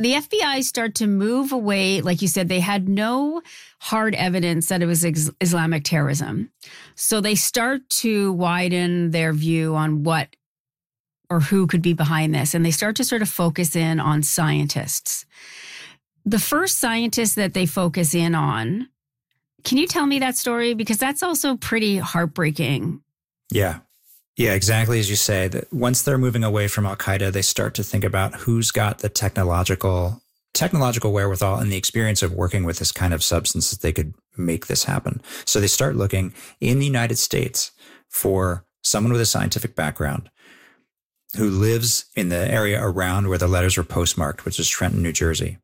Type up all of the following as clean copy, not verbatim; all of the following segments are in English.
the FBI start to move away. Like you said, they had no hard evidence that it was Islamic terrorism. So they start to widen their view on what or who could be behind this. And they start to sort of focus in on scientists. The first scientist that they focus in on, can you tell me that story? Because that's also pretty heartbreaking. Yeah. Yeah, exactly as you say, that once they're moving away from Al-Qaeda, they start to think about who's got the technological wherewithal and the experience of working with this kind of substance that they could make this happen. So they start looking in the United States for someone with a scientific background who lives in the area around where the letters were postmarked, which is Trenton, New Jersey.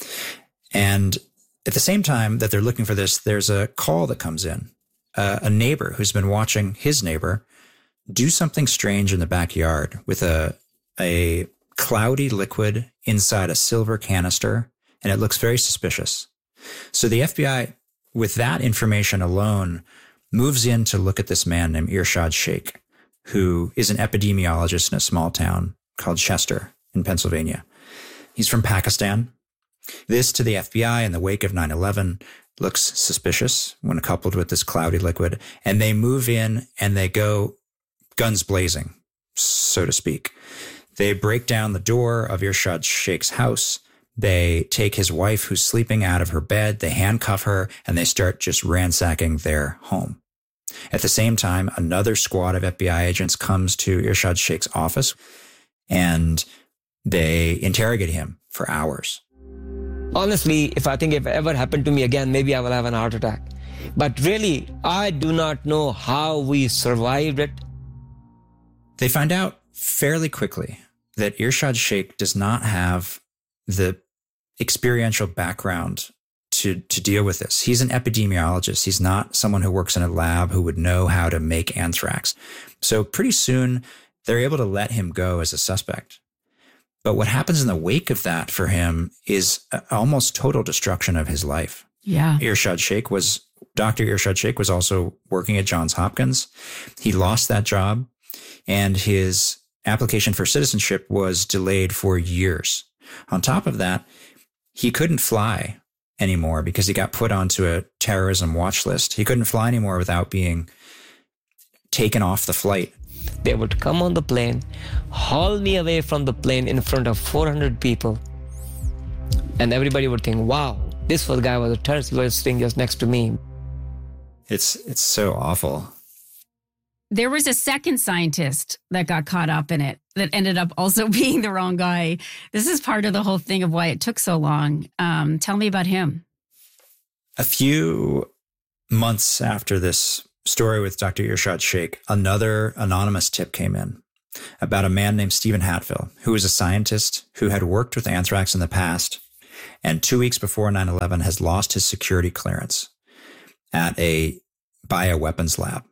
And at the same time that they're looking for this, there's a call that comes in. A neighbor who's been watching his neighbor do something strange in the backyard with a cloudy liquid inside a silver canister, and it looks very suspicious. So the FBI, with that information alone, moves in to look at this man named Irshad Sheikh, who is an epidemiologist in a small town called Chester in Pennsylvania. He's from Pakistan. This, to the FBI in the wake of 9/11, looks suspicious when coupled with this cloudy liquid, and they move in and they go guns blazing, so to speak. They break down the door of Irshad Sheikh's house. They take his wife who's sleeping out of her bed. They handcuff her and they start just ransacking their home. At the same time, another squad of FBI agents comes to Irshad Sheikh's office and they interrogate him for hours. Honestly, if it ever happened to me again, maybe I will have an heart attack. But really, I do not know how we survived it. They find out fairly quickly that Irshad Sheikh does not have the experiential background to deal with this. He's an epidemiologist. He's not someone who works in a lab who would know how to make anthrax. So pretty soon, they're able to let him go as a suspect. But what happens in the wake of that for him is almost total destruction of his life. Yeah. Dr. Irshad Sheikh was also working at Johns Hopkins. He lost that job and his application for citizenship was delayed for years. On top of that, he couldn't fly anymore because he got put onto a terrorism watch list. He couldn't fly anymore without being taken off the flight. They would come on the plane, haul me away from the plane in front of 400 people. And everybody would think, wow, this guy was a terrorist. He was sitting just next to me. It's so awful. There was a second scientist that got caught up in it that ended up also being the wrong guy. This is part of the whole thing of why it took so long. Tell me about him. A few months after this story with Dr. Irshad Sheikh, another anonymous tip came in about a man named Stephen Hatfill, who was a scientist who had worked with anthrax in the past and 2 weeks before 9/11 has lost his security clearance at a bioweapons lab.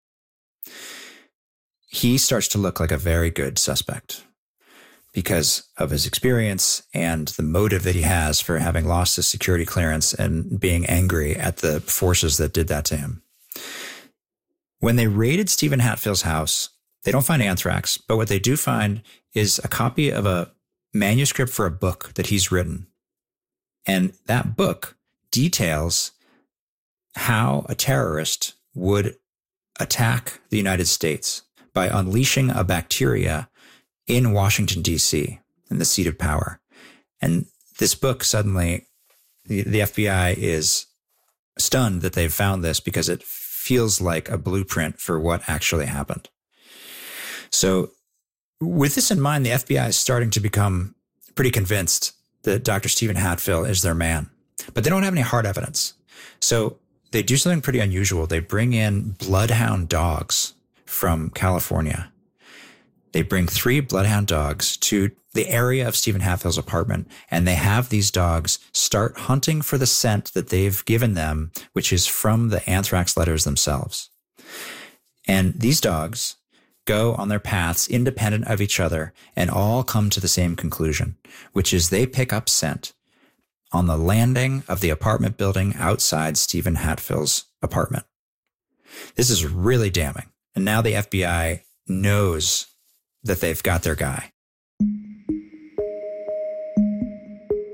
He starts to look like a very good suspect because of his experience and the motive that he has for having lost his security clearance and being angry at the forces that did that to him. When they raided Stephen Hatfill's house, they don't find anthrax, but what they do find is a copy of a manuscript for a book that he's written. And that book details how a terrorist would attack the United States by unleashing a bacteria in Washington, D.C., in the seat of power. And this book suddenly, the FBI is stunned that they've found this because it feels like a blueprint for what actually happened. So with this in mind, the FBI is starting to become pretty convinced that Dr. Stephen Hatfill is their man, but they don't have any hard evidence. So they do something pretty unusual. They bring in bloodhound dogs from California. They bring 3 bloodhound dogs to the area of Stephen Hatfill's apartment, and they have these dogs start hunting for the scent that they've given them, which is from the anthrax letters themselves. And these dogs go on their paths independent of each other and all come to the same conclusion, which is they pick up scent on the landing of the apartment building outside Stephen Hatfill's apartment. This is really damning. And now the FBI knows that they've got their guy.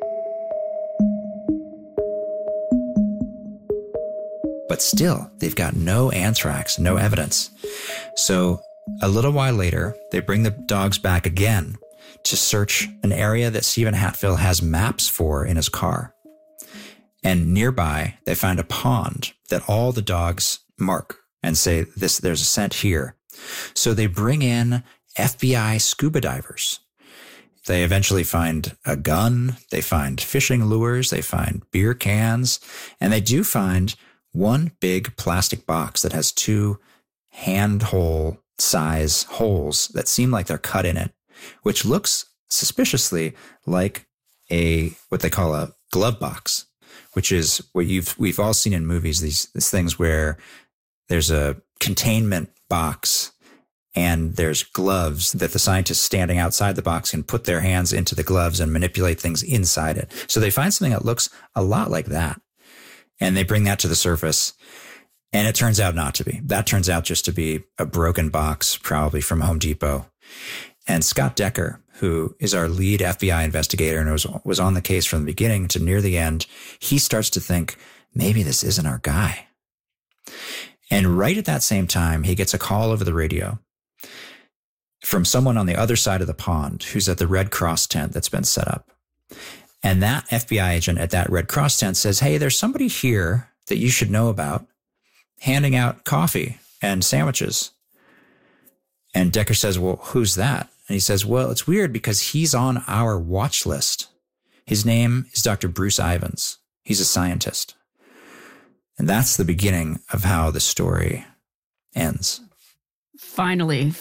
But still, they've got no anthrax, no evidence. So a little while later, they bring the dogs back again to search an area that Stephen Hatfill has maps for in his car. And nearby, they find a pond that all the dogs mark and say, there's a scent here. So they bring in FBI scuba divers. They eventually find a gun, they find fishing lures, they find beer cans, and they do find one big plastic box that has 2 handhole size holes that seem like they're cut in it, which looks suspiciously like what they call a glove box, which is what we've all seen in movies, these things where there's a containment box and there's gloves that the scientists standing outside the box can put their hands into the gloves and manipulate things inside it. So they find something that looks a lot like that, and they bring that to the surface, and it turns out not to be. That turns out just to be a broken box, probably from Home Depot. And Scott Decker, who is our lead FBI investigator and was on the case from the beginning to near the end, he starts to think, maybe this isn't our guy. And right at that same time, he gets a call over the radio from someone on the other side of the pond who's at the Red Cross tent that's been set up. And that FBI agent at that Red Cross tent says, hey, there's somebody here that you should know about handing out coffee and sandwiches. And Decker says, well, who's that? And he says, well, it's weird because he's on our watch list. His name is Dr. Bruce Ivins. He's a scientist. And that's the beginning of how the story ends. Finally.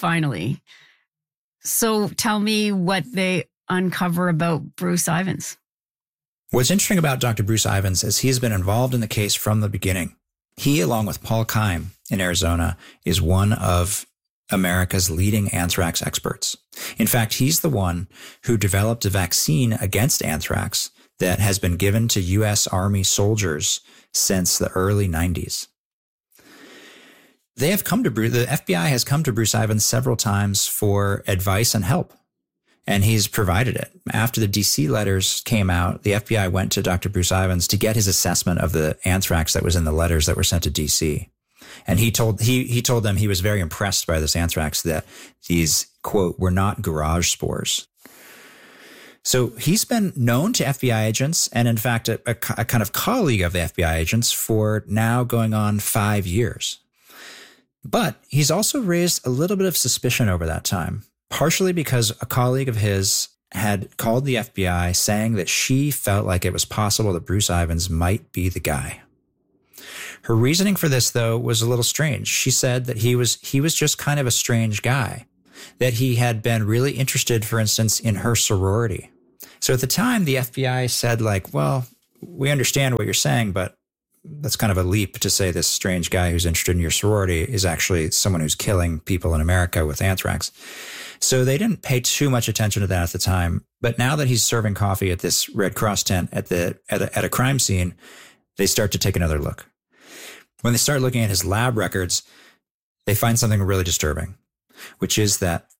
So tell me what they uncover about Bruce Ivins. What's interesting about Dr. Bruce Ivins is he's been involved in the case from the beginning. He, along with Paul Keim in Arizona, is one of America's leading anthrax experts. In fact, he's the one who developed a vaccine against anthrax that has been given to U.S. Army soldiers since the early 90s. The FBI has come to Bruce Ivins several times for advice and help, and he's provided it. After the DC letters came out, the FBI went to Dr. Bruce Ivins to get his assessment of the anthrax that was in the letters that were sent to DC. And he told them he was very impressed by this anthrax, that these, quote, were not garage spores. So he's been known to FBI agents and, in fact, a kind of colleague of the FBI agents for now going on 5 years. But he's also raised a little bit of suspicion over that time, partially because a colleague of his had called the FBI saying that she felt like it was possible that Bruce Ivins might be the guy. Her reasoning for this, though, was a little strange. She said that he was just kind of a strange guy, that he had been really interested, for instance, in her sorority. So at the time, the FBI said, like, well, we understand what you're saying, but that's kind of a leap to say this strange guy who's interested in your sorority is actually someone who's killing people in America with anthrax. So they didn't pay too much attention to that at the time. But now that he's serving coffee at this Red Cross tent at a crime scene, they start to take another look. When they start looking at his lab records, they find something really disturbing, which is that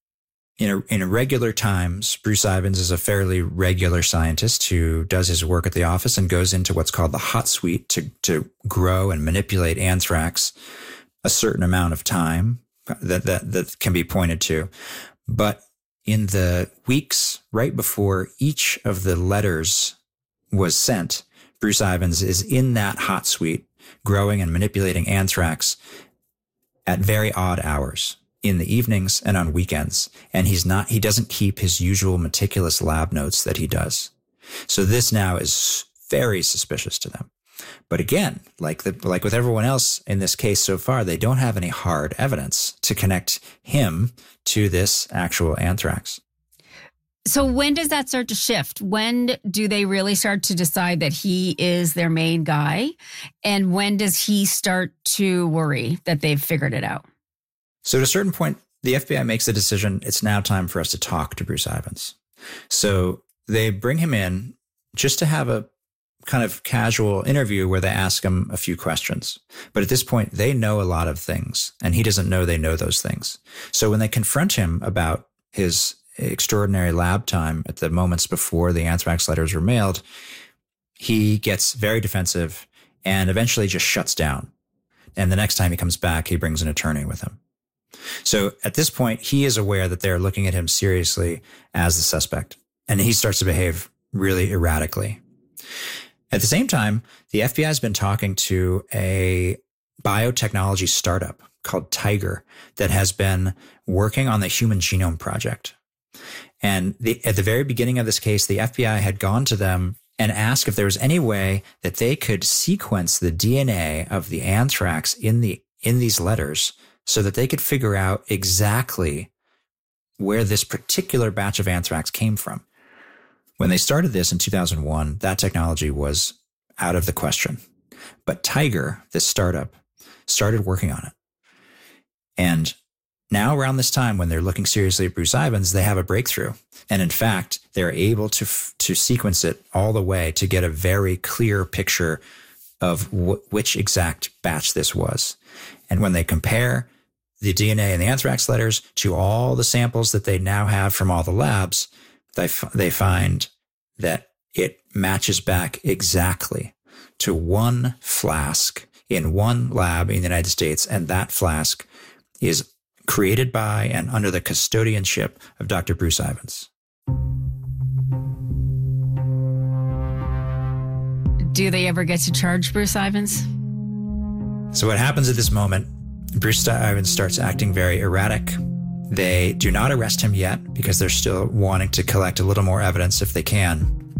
in regular times, Bruce Ivins is a fairly regular scientist who does his work at the office and goes into what's called the hot suite to grow and manipulate anthrax a certain amount of time that can be pointed to. But in the weeks right before each of the letters was sent, Bruce Ivins is in that hot suite growing and manipulating anthrax at very odd hours, in the evenings and on weekends. And he doesn't keep his usual meticulous lab notes that he does. So this now is very suspicious to them. But again, like with everyone else in this case so far, they don't have any hard evidence to connect him to this actual anthrax. So when does that start to shift? When do they really start to decide that he is their main guy? And when does he start to worry that they've figured it out? So at a certain point, the FBI makes the decision, it's now time for us to talk to Bruce Ivins. So they bring him in just to have a kind of casual interview where they ask him a few questions. But at this point, they know a lot of things, and he doesn't know they know those things. So when they confront him about his extraordinary lab time at the moments before the anthrax letters were mailed, he gets very defensive and eventually just shuts down. And the next time he comes back, he brings an attorney with him. So at this point, he is aware that they're looking at him seriously as the suspect, and he starts to behave really erratically. At the same time, the FBI has been talking to a biotechnology startup called Tiger that has been working on the Human Genome Project. And at the very beginning of this case, the FBI had gone to them and asked if there was any way that they could sequence the DNA of the anthrax in these letters so that they could figure out exactly where this particular batch of anthrax came from. When they started this in 2001, that technology was out of the question. But Tiger, this startup, started working on it. And now around this time, when they're looking seriously at Bruce Ivins, they have a breakthrough. And in fact, they're able to sequence it all the way to get a very clear picture of which exact batch this was. And when they compare the DNA in the anthrax letters to all the samples that they now have from all the labs, they find that it matches back exactly to one flask in one lab in the United States. And that flask is created by and under the custodianship of Dr. Bruce Ivins. Do they ever get to charge Bruce Ivins? So what happens at this moment, Bruce Ivins starts acting very erratic. They do not arrest him yet because they're still wanting to collect a little more evidence if they can.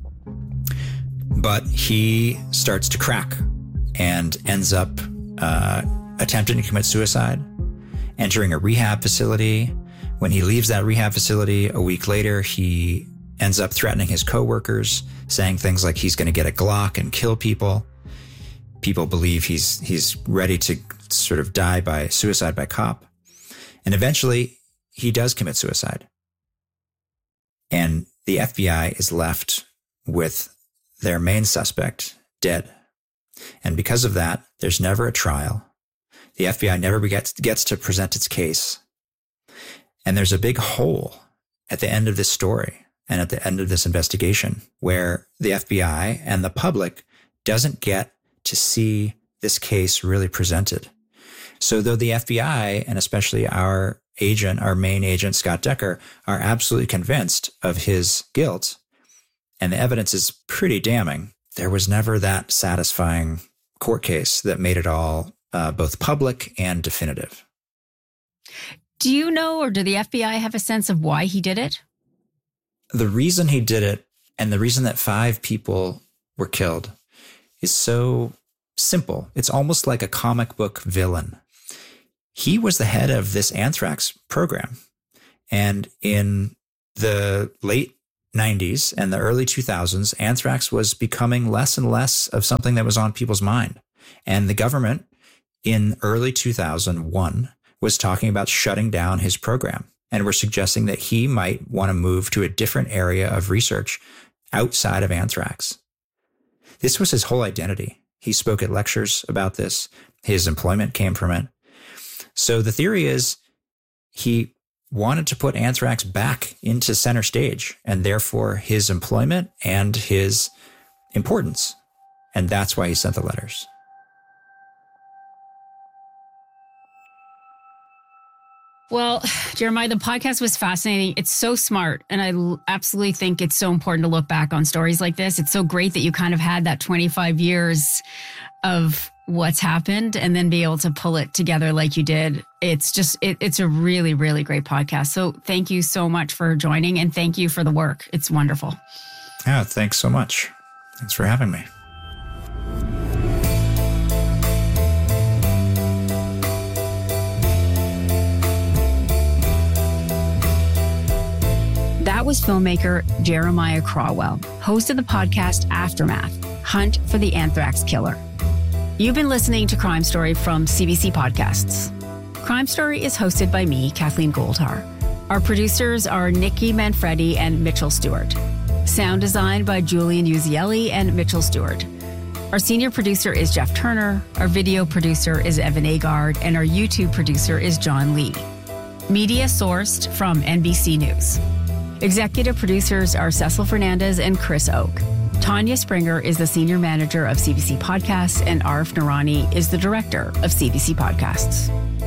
But he starts to crack and ends up attempting to commit suicide, entering a rehab facility. When he leaves that rehab facility a week later, he ends up threatening his coworkers, saying things like he's going to get a Glock and kill people. People believe he's ready to sort of die by suicide by cop. And eventually he does commit suicide. And the FBI is left with their main suspect dead. And because of that, there's never a trial. The FBI never gets to present its case. And there's a big hole at the end of this story and at the end of this investigation where the FBI and the public doesn't get to see this case really presented. So though the FBI, and especially our main agent, Scott Decker, are absolutely convinced of his guilt, and the evidence is pretty damning, there was never that satisfying court case that made it all both public and definitive. Do you know, or do the FBI have a sense of why he did it? The reason he did it, and the reason that 5 people were killed, is so simple. It's almost like a comic book villain. He was the head of this anthrax program. And in the late 90s and the early 2000s, anthrax was becoming less and less of something that was on people's mind. And the government in early 2001 was talking about shutting down his program. And were suggesting that he might want to move to a different area of research outside of anthrax. This was his whole identity. He spoke at lectures about this. His employment came from it. So the theory is he wanted to put anthrax back into center stage, and therefore his employment and his importance. And that's why he sent the letters. Well, Jeremiah, the podcast was fascinating. It's so smart. And I absolutely think it's so important to look back on stories like this. It's so great that you kind of had that 25 years of what's happened and then be able to pull it together like you did. It's just, it's a really, really great podcast. So thank you so much for joining, and thank you for the work. It's wonderful. Yeah, thanks so much. Thanks for having me. That was filmmaker Jeremiah Crawwell, host of the podcast Aftermath, Hunt for the Anthrax Killer. You've been listening to Crime Story from CBC Podcasts. Crime Story is hosted by me, Kathleen Goldhar. Our producers are Nikki Manfredi and Mitchell Stewart. Sound design by Julian Uzielli and Mitchell Stewart. Our senior producer is Jeff Turner. Our video producer is Evan Agard. And our YouTube producer is John Lee. Media sourced from NBC News. Executive producers are Cecil Fernandez and Chris Oak. Tanya Springer is the senior manager of CBC Podcasts, and Arif Noorani is the director of CBC Podcasts.